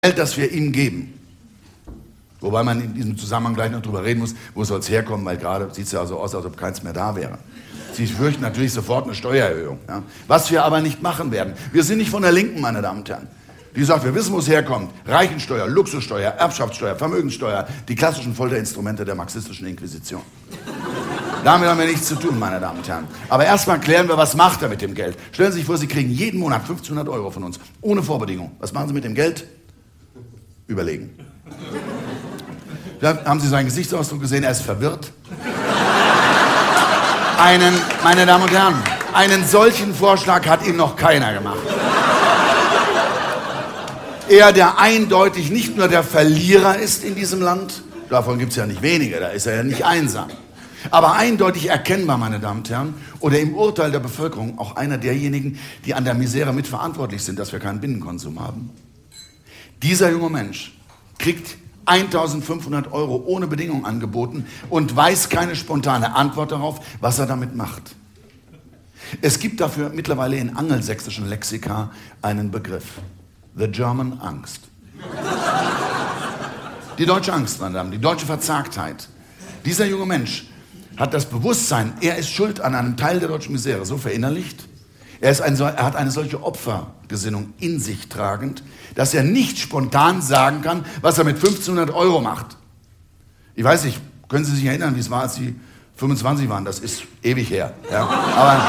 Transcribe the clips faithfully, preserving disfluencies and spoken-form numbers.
Geld, das wir ihm geben. Wobei man in diesem Zusammenhang gleich noch drüber reden muss, wo soll es herkommen, weil gerade sieht es ja so aus, als ob keins mehr da wäre. Sie fürchten natürlich sofort eine Steuererhöhung. Ja? Was wir aber nicht machen werden. Wir sind nicht von der Linken, meine Damen und Herren. Die sagt, wir wissen, wo es herkommt. Reichensteuer, Luxussteuer, Erbschaftssteuer, Vermögenssteuer, die klassischen Folterinstrumente der marxistischen Inquisition. Damit haben wir nichts zu tun, meine Damen und Herren. Aber erstmal klären wir, was macht er mit dem Geld. Stellen Sie sich vor, Sie kriegen jeden Monat fünfzehnhundert Euro von uns, ohne Vorbedingung. Was machen Sie mit dem Geld? Überlegen. Da haben Sie seinen Gesichtsausdruck gesehen, er ist verwirrt. Einen, meine Damen und Herren, einen solchen Vorschlag hat ihm noch keiner gemacht. Er, der eindeutig nicht nur der Verlierer ist in diesem Land, davon gibt es ja nicht wenige, da ist er ja nicht einsam, aber eindeutig erkennbar, meine Damen und Herren, oder im Urteil der Bevölkerung auch einer derjenigen, die an der Misere mitverantwortlich sind, dass wir keinen Binnenkonsum haben. Dieser junge Mensch kriegt eintausendfünfhundert Euro ohne Bedingung angeboten und weiß keine spontane Antwort darauf, was er damit macht. Es gibt dafür mittlerweile in angelsächsischen Lexika einen Begriff. The German Angst. Die deutsche Angst, meine Damen, die deutsche Verzagtheit. Dieser junge Mensch hat das Bewusstsein, er ist schuld an einem Teil der deutschen Misere, so verinnerlicht. Er, ist ein, er hat eine solche Opfergesinnung in sich tragend, dass er nicht spontan sagen kann, was er mit fünfzehnhundert Euro macht. Ich weiß nicht, können Sie sich erinnern, wie es war, als Sie fünfundzwanzig waren? Das ist ewig her. Ja. Aber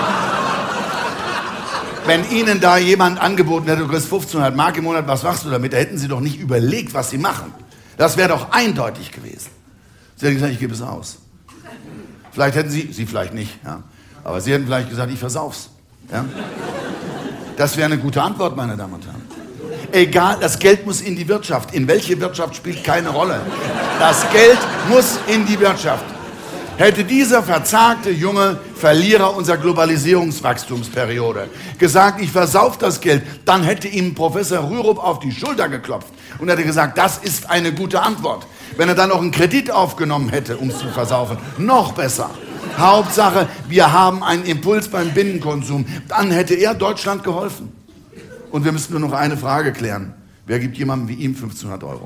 wenn Ihnen da jemand angeboten hätte, du kriegst fünfzehnhundert Mark im Monat, was machst du damit? Da hätten Sie doch nicht überlegt, was Sie machen. Das wäre doch eindeutig gewesen. Sie hätten gesagt, ich gebe es aus. Vielleicht hätten Sie, Sie vielleicht nicht, ja. Aber Sie hätten vielleicht gesagt, ich versauf's. Ja. Das wäre eine gute Antwort, meine Damen und Herren. Egal, das Geld muss in die Wirtschaft. In welche Wirtschaft spielt keine Rolle. Das Geld muss in die Wirtschaft. Hätte dieser verzagte junge Verlierer unserer Globalisierungswachstumsperiode gesagt, ich versauf das Geld, dann hätte ihm Professor Rürup auf die Schulter geklopft und hätte gesagt, das ist eine gute Antwort. Wenn er dann noch einen Kredit aufgenommen hätte, um es zu versaufen, noch besser. Hauptsache, wir haben einen Impuls beim Binnenkonsum. Dann hätte er Deutschland geholfen. Und wir müssen nur noch eine Frage klären. Wer gibt jemandem wie ihm fünfzehnhundert Euro?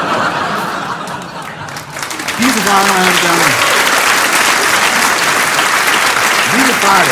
Diese Frage, meine Damen und Herren, diese Frage,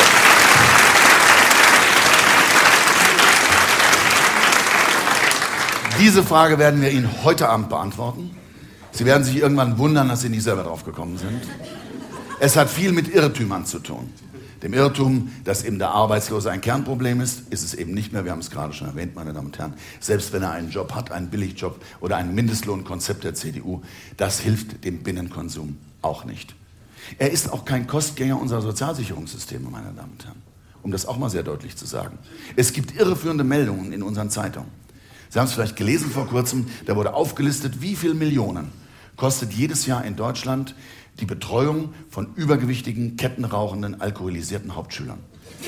diese Frage werden wir Ihnen heute Abend beantworten. Sie werden sich irgendwann wundern, dass Sie nicht selber drauf gekommen sind. Es hat viel mit Irrtümern zu tun. Dem Irrtum, dass eben der Arbeitslose ein Kernproblem ist, ist es eben nicht mehr. Wir haben es gerade schon erwähnt, meine Damen und Herren. Selbst wenn er einen Job hat, einen Billigjob oder ein Mindestlohnkonzept der C D U, das hilft dem Binnenkonsum auch nicht. Er ist auch kein Kostgänger unserer Sozialsicherungssysteme, meine Damen und Herren. Um das auch mal sehr deutlich zu sagen. Es gibt irreführende Meldungen in unseren Zeitungen. Sie haben es vielleicht gelesen vor kurzem, da wurde aufgelistet, wie viel Millionen kostet jedes Jahr in Deutschland die Betreuung von übergewichtigen, kettenrauchenden, alkoholisierten Hauptschülern.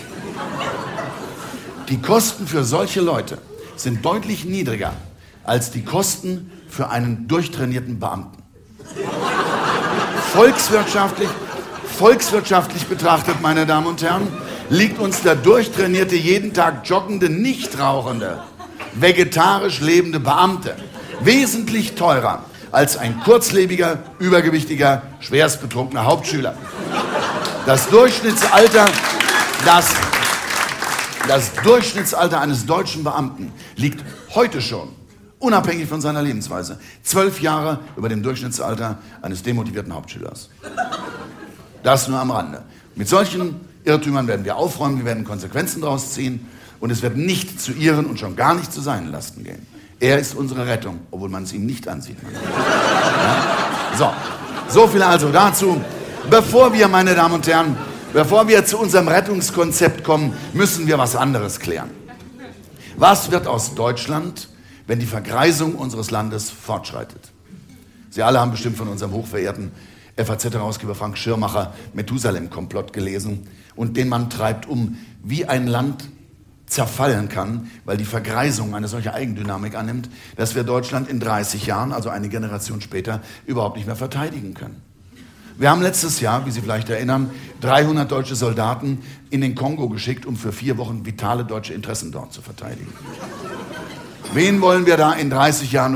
Die Kosten für solche Leute sind deutlich niedriger als die Kosten für einen durchtrainierten Beamten. Volkswirtschaftlich, volkswirtschaftlich betrachtet, meine Damen und Herren, liegt uns der durchtrainierte, jeden Tag joggende, nicht rauchende, vegetarisch lebende Beamte wesentlich teurer als ein kurzlebiger, übergewichtiger, schwerst betrunkener Hauptschüler. Das Durchschnittsalter, das, das Durchschnittsalter eines deutschen Beamten liegt heute schon, unabhängig von seiner Lebensweise, zwölf Jahre über dem Durchschnittsalter eines demotivierten Hauptschülers. Das nur am Rande. Mit solchen Irrtümern werden wir aufräumen, wir werden Konsequenzen daraus ziehen und es wird nicht zu Ihren und schon gar nicht zu seinen Lasten gehen. Er ist unsere Rettung, obwohl man es ihm nicht ansieht. Ja? So, so viel also dazu. Bevor wir, meine Damen und Herren, bevor wir zu unserem Rettungskonzept kommen, müssen wir was anderes klären. Was wird aus Deutschland, wenn die Vergreisung unseres Landes fortschreitet? Sie alle haben bestimmt von unserem hochverehrten F A Z-Herausgeber Frank Schirmacher Methusalem-Komplott gelesen. Und den Mann treibt um, wie ein Land zerfallen kann, weil die Vergreisung eine solche Eigendynamik annimmt, dass wir Deutschland in dreißig Jahren, also eine Generation später, überhaupt nicht mehr verteidigen können. Wir haben letztes Jahr, wie Sie vielleicht erinnern, dreihundert deutsche Soldaten in den Kongo geschickt, um für vier Wochen vitale deutsche Interessen dort zu verteidigen. Wen wollen wir da in dreißig Jahren